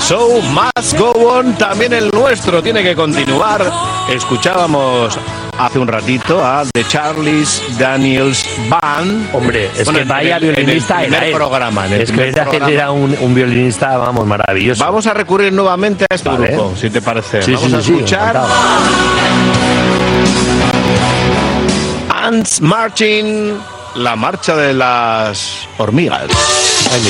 show must go on, también el nuestro tiene que continuar. Escuchábamos hace un ratito a The Charles Daniels Band. Hombre, es que vaya violinista en el primer programa. Era un violinista, vamos, maravilloso. Vamos a recurrir nuevamente a este grupo, si te parece. Sí, vamos a escuchar Ants Marching, la marcha de las hormigas. Ay, mi